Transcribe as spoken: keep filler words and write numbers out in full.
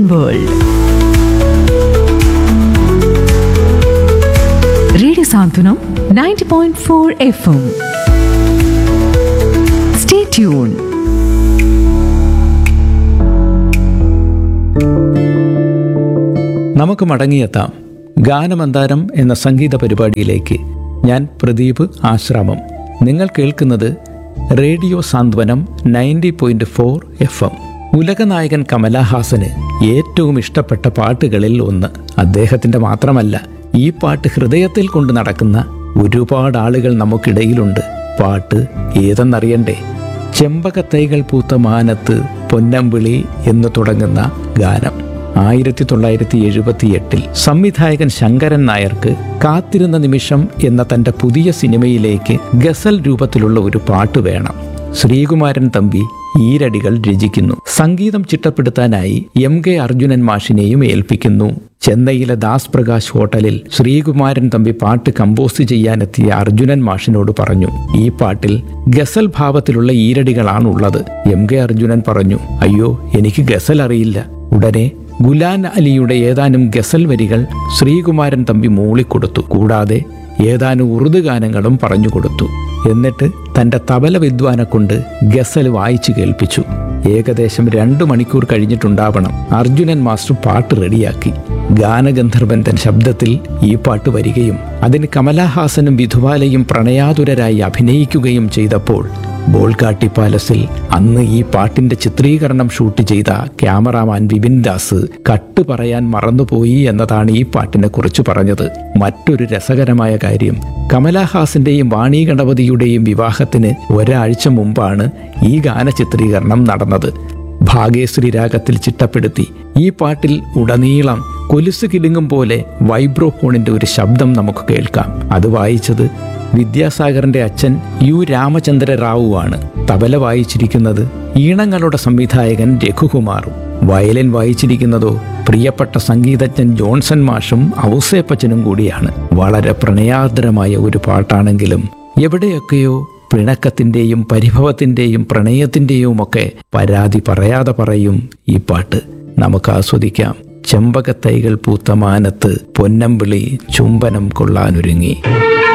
modern world. Radio Santunam ninety point four F M. Stay tuned. നമുക്ക് മടങ്ങിയെത്താം ഗാനമന്താരം എന്ന സംഗീത പരിപാടിയിലേക്ക്. ഞാൻ പ്രദീപ് ആശ്രാമം. നിങ്ങൾ കേൾക്കുന്നത് റേഡിയോ സാന്ത്വനം ninety point four F M. ഉലകനായകൻ കമലഹാസന് ഏറ്റവും ഇഷ്ടപ്പെട്ട പാട്ടുകളിൽ ഒന്ന് അദ്ദേഹത്തിൻ്റെ മാത്രമല്ല, ഈ പാട്ട് ഹൃദയത്തിൽ കൊണ്ട് നടക്കുന്ന ഒരുപാട് ആളുകൾ നമുക്കിടയിലുണ്ട്. പാട്ട് ഏതെന്നറിയണ്ടേ? ചെമ്പകത്തൈകൾ പൂത്ത മാനത്ത് പൊന്നമ്പിളി എന്ന് തുടങ്ങുന്ന ഗാനം ആയിരത്തി തൊള്ളായിരത്തി എഴുപത്തി എട്ടിൽ സംവിധായകൻ ശങ്കരൻ നായർക്ക് കാത്തിരുന്ന നിമിഷം എന്ന തൻ്റെ പുതിയ സിനിമയിലേക്ക് ഗസൽ രൂപത്തിലുള്ള ഒരു പാട്ട് വേണം. ശ്രീകുമാരൻ തമ്പി ഈരടികൾ രചിക്കുന്നു. സംഗീതം ചിട്ടപ്പെടുത്താനായി എം കെ അർജുനൻ മാഷിനെയും ഏൽപ്പിക്കുന്നു. ചെന്നൈയിലെ ദാസ് പ്രകാശ് ഹോട്ടലിൽ ശ്രീകുമാരൻ തമ്പി പാട്ട് കമ്പോസ് ചെയ്യാനെത്തിയ അർജുനൻ മാഷിനോട് പറഞ്ഞു, ഈ പാട്ടിൽ ഗസൽ ഭാവത്തിലുള്ള ഈരടികളാണുള്ളത്. എം കെ അർജുനൻ പറഞ്ഞു, അയ്യോ എനിക്ക് ഗസൽ അറിയില്ല. ഉടനെ ഗുലാൻ അലിയുടെ ഏതാനും ഗസൽ വരികൾ ശ്രീകുമാരൻ തമ്പി മൂളിക്കൊടുത്തു. കൂടാതെ ഏതാനും ഉറുദു ഗാനങ്ങളും പറഞ്ഞുകൊടുത്തു. എന്നിട്ട് തൻ്റെ തബല വിദ്വാനെ കൊണ്ട് ഗസൽ വായിച്ചു കേൾപ്പിച്ചു. ഏകദേശം രണ്ടു മണിക്കൂർ കഴിഞ്ഞിട്ടുണ്ടാവണം അർജുനൻ മാസ്റ്റർ പാട്ട് റെഡിയാക്കി. ഗാനഗന്ധർവന്റെ ശബ്ദത്തിൽ ഈ പാട്ട് വരികയും അതിന് കമലഹാസനും വിധുവാലയും പ്രണയാതുരരായി അഭിനയിക്കുകയും ചെയ്തപ്പോൾ ബോൾഗാട്ടി പാലസിൽ അന്ന് ഈ പാട്ടിന്റെ ചിത്രീകരണം ഷൂട്ട് ചെയ്ത ക്യാമറാമാൻ വിപിൻ ദാസ് കട്ട് പറയാൻ മറന്നുപോയി എന്നതാണ് ഈ പാട്ടിനെ കുറിച്ച് പറഞ്ഞത്. മറ്റൊരു രസകരമായ കാര്യം, കമലഹാസന്റെയും വാണി ഗണപതിയുടെയും വിവാഹത്തിന് ഒരാഴ്ച മുമ്പാണ് ഈ ഗാന ചിത്രീകരണം നടന്നത്. ഭാഗ്യശ്രീ രാഗത്തിൽ ചിട്ടപ്പെടുത്തി ഈ പാട്ടിൽ ഉടനീളം കൊലുസ് കിലുങ്ങും പോലെ വൈബ്രോഫോണിന്റെ ഒരു ശബ്ദം നമുക്ക് കേൾക്കാം. അത് വായിച്ചത് വിദ്യാസാഗറിന്റെ അച്ഛൻ യു രാമചന്ദ്ര റാവുവാണ്. തബല വായിച്ചിരിക്കുന്നത് ഈണങ്ങളുടെ സംവിധായകൻ രഘുകുമാറും. വയലിൻ വായിച്ചിരിക്കുന്നതോ പ്രിയപ്പെട്ട സംഗീതജ്ഞൻ ജോൺസൺ മാഷും ഔസേപ്പച്ചനും കൂടിയാണ്. വളരെ പ്രണയാർദ്രമായ ഒരു പാട്ടാണെങ്കിലും എവിടെയൊക്കെയോ പിണക്കത്തിൻ്റെയും പരിഭവത്തിൻ്റെയും പ്രണയത്തിൻ്റെയും ഒക്കെ പരാതി പറയാതെ പറയും ഈ പാട്ട്. നമുക്ക് ആസ്വദിക്കാം. ചെമ്പകത്തൈകൾ പൂത്ത മാനത്ത് പൊന്നമ്പിളി ചുംബനം കൊള്ളാനൊരുങ്ങി.